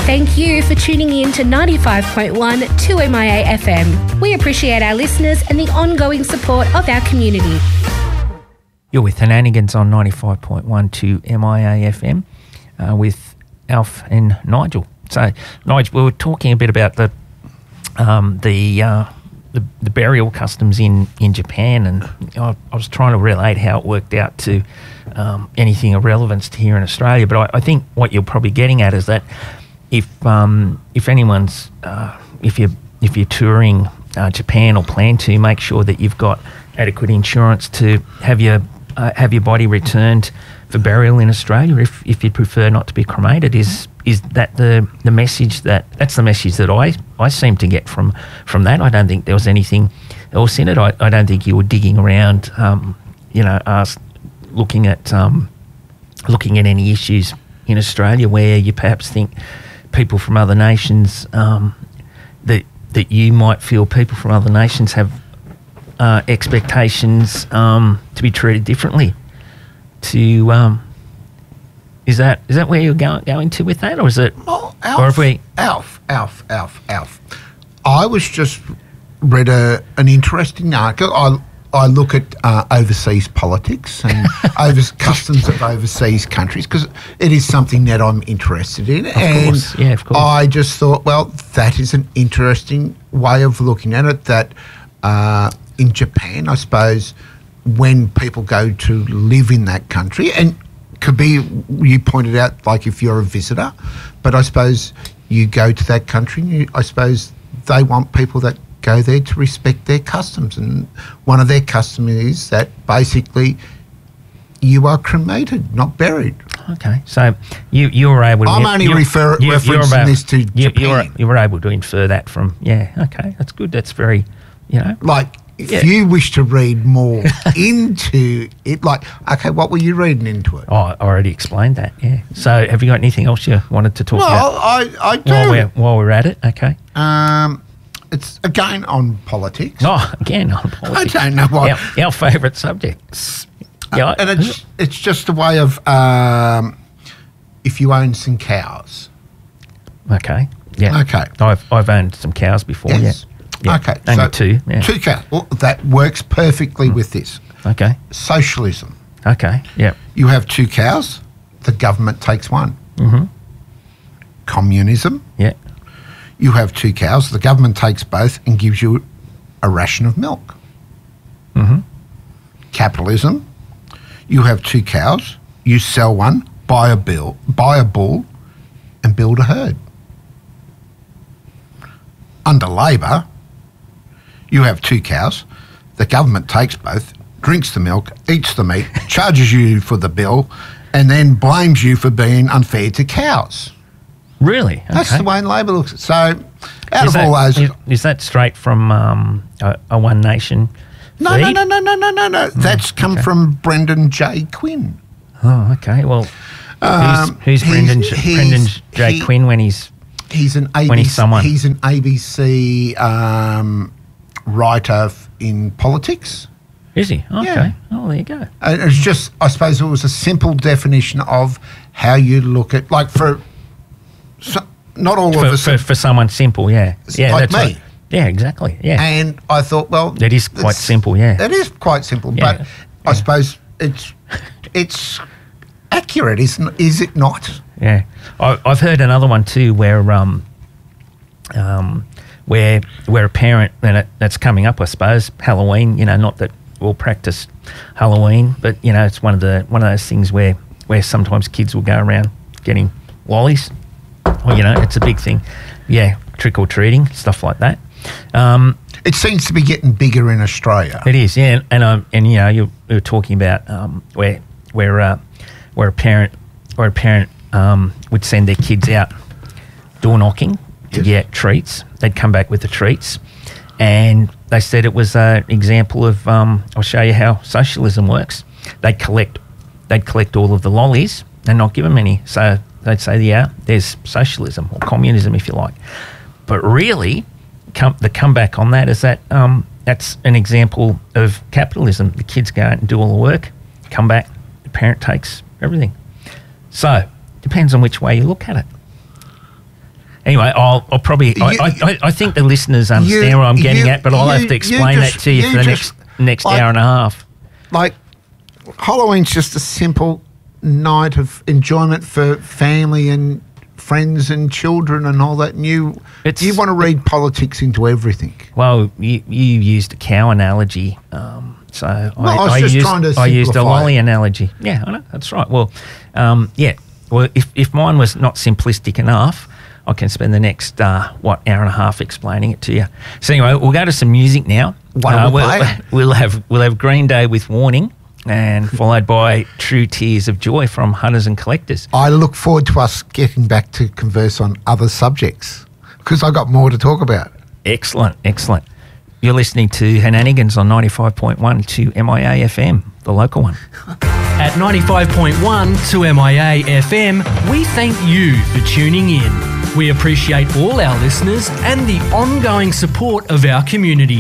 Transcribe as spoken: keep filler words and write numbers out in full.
Thank you for tuning in to ninety-five point one two M I A F M. We appreciate our listeners and the ongoing support of our community. You're with Henanigans on ninety-five point one two M I A F M uh, with Alf and Nigel. So, Nigel, we were talking a bit about the um, the, uh, the the burial customs in, in Japan, and I, I was trying to relate how it worked out to um, anything of relevance to here in Australia. But I, I think what you're probably getting at is that if um, if anyone's uh, if you if you're touring uh, Japan or plan to, make sure that you've got adequate insurance to have your uh, have your body returned for burial in Australia. If if you prefer not to be cremated, is is that the the message that that's the message that I, I seem to get from from that. I don't think there was anything else in it. I, I don't think you were digging around, um, you know, ask, looking at um, looking at any issues in Australia where you perhaps think people from other nations um, that that you might feel people from other nations have uh, expectations um, to be treated differently. To um, is that is that where you're going going to with that, or is it? Oh, Alf, or have we? Alf, Alf, Alf, Alf. I was just read a an interesting article. I I look at uh, overseas politics and over customs of overseas countries because it is something that I'm interested in. Of and course, yeah, of course. I just thought, well, that is an interesting way of looking at it. That uh, in Japan, I suppose, when people go to live in that country, and could be, you pointed out, like if you're a visitor, but I suppose you go to that country and you, I suppose they want people that go there to respect their customs, and one of their customs is that basically you are cremated, not buried. Okay, so you you were able to... I'm only you, refer, you, referencing about, this to you, Japan. You were, you were able to infer that from... Yeah, okay, that's good. That's very, you know... Like, if yeah. you wish to read more into it, like, okay, what were you reading into it? Oh, I already explained that, yeah. So have you got anything else you wanted to talk Well, about? I, I do. While we're, while we're at it, okay. Um, it's, again, on politics. Oh, again, on politics. I don't know what... Our, our favourite subject. Yeah, Uh, and it's it's just a way of um, if you own some cows. Okay. Yeah. Okay. I've I've owned some cows before. Yes. Yeah. Yeah. Okay. Only so two. Yeah. Two cows. Well, that works perfectly mm. with this. Okay. Socialism. Okay. Yeah. You have two cows. The government takes one. Mm-hmm. Communism. Yeah. You have two cows. The government takes both and gives you a ration of milk. Mm-hmm. Capitalism. You have two cows. You sell one, buy a bill, buy a bull, and build a herd. Under Labor, you have two cows. The government takes both, drinks the milk, eats the meat, charges you for the bill, and then blames you for being unfair to cows. Really? Okay. That's the way Labor looks at it. So, out is of all that, those... Is, is that straight from um, a, a One Nation No, feed? no, no, no, no, no, no. Mm, That's come okay. from Brendan J. Quinn. Oh, okay. Well, Um, who's, who's he's- Brendan, he's- Brendan J. he- Quinn when he's... He's an A B C, When he's someone. He's an A B C um, writer f- in politics. Is he? Okay. Yeah. Oh, there you go. And it's just, I suppose, it was a simple definition of how you look at, like for, so, not all For, of us, for, for someone simple, yeah. Yeah, like that's me. right. Yeah, exactly. Yeah. And I thought, well, That is quite it's- simple, yeah. It is quite simple, Yeah. but I suppose it's it's accurate, isn't is it not? Yeah, I, I've heard another one too, where um, um, where where a parent, and it, that's coming up, I suppose, Halloween. You know, not that we'll practice Halloween, but you know, it's one of the one of those things where where sometimes kids will go around getting lollies. Well, you know, it's a big thing. Yeah, trick or treating, stuff like that. Um, It seems to be getting bigger in Australia. It is, yeah, and um, and you know, you were talking about um, where where uh, where a parent where a parent um, would send their kids out door knocking to Yes. get treats. They'd come back with the treats, and they said it was an example of. Um, I'll show you how socialism works. They'd collect, they'd collect all of the lollies and not give them any. So they'd say, yeah, there's socialism or communism, if you like, but really. Come, the comeback on that is that um, that's an example of capitalism. The kids go out and do all the work, come back, the parent takes everything. So, depends on which way you look at it. Anyway, I'll, I'll probably. You- I, I, I think the listeners understand you- where I'm getting you- at, but I'll you- have to you explain just- that to you, you for the just- next next like- hour and a half. Like, Halloween's just a simple night of enjoyment for family and friends and children and all that. And you, It's- you want to read politics into everything. Well, you, you used a cow analogy, um, so Well, I was I, just used, trying to I used a simplify lolly it. analogy. Yeah, I know, that's right. Well, um, yeah. Well, if, if mine was not simplistic enough, I can spend the next, uh, what, hour and a half explaining it to you. So anyway, we'll go to some music now. What are we we'll, playing? we'll have we'll have Green Day with Warning, and followed by True Tears of Joy from Hunters and Collectors. I look forward to us getting back to converse on other subjects because I got more to talk about. Excellent, excellent. You're listening to Henanigans on ninety-five point one to M I A F M, the local one. At ninety-five point one to M I A F M, we thank you for tuning in. We appreciate all our listeners and the ongoing support of our community.